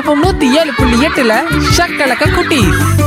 FM 107.8ல ஷக்கலக்க குட்டி.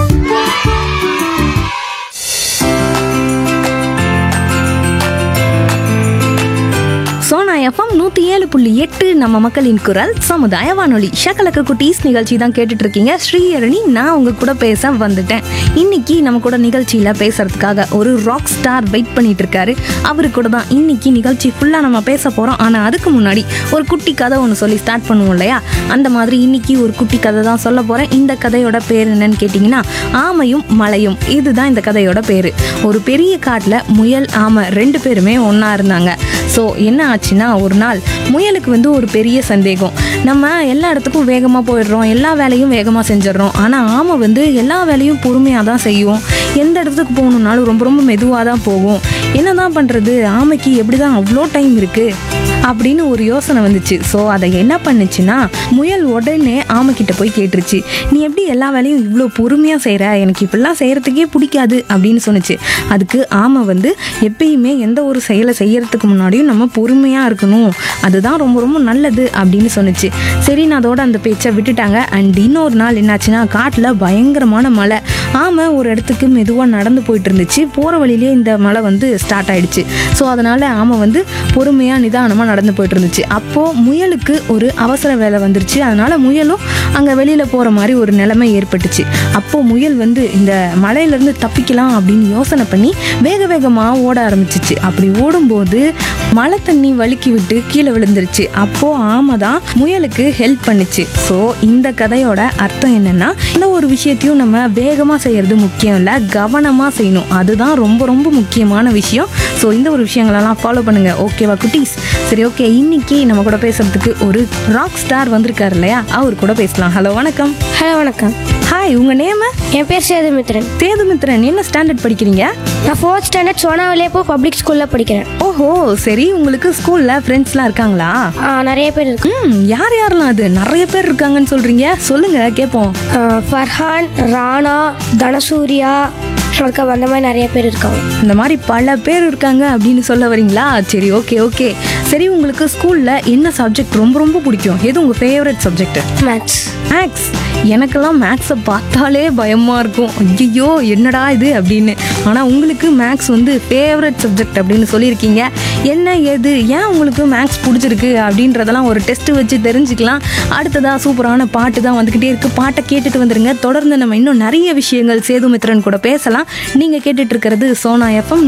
Sona FM 107.8 நம்ம மக்களின் குரல் சமுதாய வானொலி ஷக்கலக்க குட்டீஸ் நிகழ்ச்சி தான் கேட்டுட்டு இருக்கீங்க. ஸ்ரீஹரணி நான் உங்க கூட பேச வந்துட்டேன். இன்னைக்கு நம்ம கூட நிகழ்ச்சியில பேசுறதுக்காக ஒரு ராக் ஸ்டார் வெயிட் பண்ணிட்டு இருக்காரு. அவரு கூட தான் இன்னைக்கு நிகழ்ச்சி ஃபுல்லா நம்ம பேச போறோம். ஆனா அதுக்கு முன்னாடி ஒரு குட்டி கதை ஒன்று சொல்லி ஸ்டார்ட் பண்ணுவோம் இல்லையா? அந்த மாதிரி இன்னைக்கு ஒரு குட்டி கதை தான் சொல்ல போறேன். இந்த கதையோட பேர் என்னன்னு கேட்டீங்கன்னா ஆமையும் மலையும். இதுதான் இந்த கதையோட பேரு. ஒரு பெரிய காட்டுல முயல் ஆமை 2 பேருமே ஒண்ணா இருந்தாங்க. ஸோ என்ன ஆச்சுன்னா ஒரு நாள் முயலுக்கு ஒரு பெரிய சந்தேகம். நம்ம எல்லா இடத்துக்கும் வேகமாக போயிடுறோம், எல்லா வேலையும் வேகமாக செஞ்சிடறோம். ஆனால் ஆமை எல்லா வேலையும் பொறுமையாக தான் செய்யும். எந்த இடத்துக்கு போகணுன்னாலும் ரொம்ப ரொம்ப மெதுவாக தான் போகும். என்ன தான் பண்ணுறது, ஆமைக்கு எப்படி தான் அவ்வளோ டைம் இருக்குது அப்படின்னு ஒரு யோசனை வந்துச்சு. ஸோ அதை என்ன பண்ணுச்சுன்னா முயல் உடனே ஆமைக்கிட்ட போய் கேட்டுருச்சு, நீ எப்படி எல்லா வேலையும் இவ்வளோ பொறுமையாக செய்கிற, எனக்கு இப்படிலாம் செய்கிறதுக்கே பிடிக்காது அப்படின்னு சொன்னிச்சு. அதுக்கு ஆமை எப்பயுமே எந்த ஒரு செயலை செய்யறதுக்கு முன்னாடியும் நம்ம பொறுமையாக இருக்கணும், அதுதான் ரொம்ப ரொம்ப நல்லது அப்படின்னு சொன்னிச்சு. சரி நான் அதோட அந்த பேச்சை விட்டுட்டாங்க. அண்ட் இன்னொரு நாள் என்னாச்சுன்னா காட்டில் பயங்கரமான மழை. ஆமை ஒரு இடத்துக்கு மெதுவாக நடந்து போயிட்டு இருந்துச்சு. போகிற வழியிலே இந்த மழை ஸ்டார்ட் ஆயிடுச்சு. ஸோ அதனால் ஆமை பொறுமையாக நிதானமாக நடந்து போயிட்டு இருந்துச்சு. அப்போது முயலுக்கு ஒரு அவசர வேலை வந்துருச்சு. அதனால் முயலும் அங்கே வெளியில் போகிற மாதிரி ஒரு நிலைமை ஏற்பட்டுச்சு. அப்போது முயல் இந்த மலையிலேருந்து தப்பிக்கலாம் அப்படின்னு யோசனை பண்ணி வேக வேகமாக ஓட ஆரம்பிச்சிச்சு. அப்படி ஓடும்போது மழை தண்ணி வழுக்கி விட்டு கீழே விழுந்துருச்சு. அப்போது ஆமை தான் முயலுக்கு ஹெல்ப் பண்ணிச்சு. ஸோ இந்த கதையோட அர்த்தம் என்னென்னா, இந்த ஒரு விஷயத்தையும் நம்ம வேகமாக செய்கிறது முக்கியம் இல்லை, கவனமாக செய்யணும், அதுதான் ரொம்ப ரொம்ப முக்கியமான விஷயம். ஸோ இந்த ஒரு விஷயங்களெல்லாம் ஃபாலோ பண்ணுங்கள். ஓகேவா குட்டீஸ்? சரி ஓகே, இன்னைக்கு நம்ம கூட பேசுறதுக்கு ஒரு ராக் ஸ்டார் வந்திருக்காரு இல்லையா, அவர் கூட பேசலாம். ஹலோ வணக்கம். ஹலோ வணக்கம். ஹாய், உங்கள் நேம்? என் பேர் சேதுமித்ரன். சேதுமித்ரன், என்ன ஸ்டாண்டர்ட் படிக்கிறீங்க? நான் 4th ஸ்டாண்டர்ட் சோனாவிலேப்போ பப்ளிக் ஸ்கூலில் படிக்கிறேன். ஓஹோ சரி, உங்களுக்கு ஸ்கூலில் ஃப்ரெண்ட்ஸ்லாம் இருக்காங்களா? நிறைய பேர் இருக்கு. யார் யாரெல்லாம்? அது நிறைய பேர் இருக்காங்கன்னு சொல்கிறீங்க, சொல்லுங்கள் கேட்போம். ஃபர்ஹான், ராணா, தனசூர்யா, அதுக்கப்புறம் அந்த மாதிரி நிறைய பேர் இருக்காங்க. இந்த மாதிரி பல பேர் இருக்காங்க அப்படின்னு சொல்ல வரீங்களா? சரி ஓகே ஓகே. சரி, உங்களுக்கு ஸ்கூலில் என்ன சப்ஜெக்ட் ரொம்ப ரொம்ப பிடிக்கும்? எது உங்கள் ஃபேவரட் சப்ஜெக்ட்? மேத்ஸ். மேக்ஸ். எனக்கெல்லாம் மேக்ஸை பார்த்தாலே பயமாக இருக்கும். ஐயோ என்னடா இது அப்படின்னு. ஆனால் உங்களுக்கு மேக்ஸ் ஃபேவரட் சப்ஜெக்ட் அப்படின்னு சொல்லியிருக்கீங்க. என்ன ஏது, ஏன் உங்களுக்கு மேக்ஸ் பிடிச்சிருக்கு அப்படின்றதெல்லாம் ஒரு டெஸ்ட்டு வச்சு தெரிஞ்சுக்கலாம். அடுத்ததாக சூப்பரான பாட்டு தான் வந்துக்கிட்டே இருக்குது. பாட்டை கேட்டுட்டு வந்துடுங்க. தொடர்ந்து நம்ம இன்னும் நிறைய விஷயங்கள் சேதுமித்ரன் கூட பேசலாம். நீங்கள் கேட்டுட்டு இருக்கிறது சோனா எஃப்எம்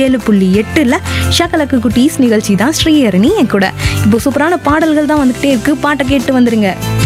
107.8ல் ஷக்கலக்கு குட்டீஸ் நிகழ்ச்சி தான். ஸ்ரீஹரணி என் கூட. இப்போ சூப்பரான பாடல்கள் தான் வந்துக்கிட்டே இருக்குது. பாட்டை கேட்டு வந்துடுங்க.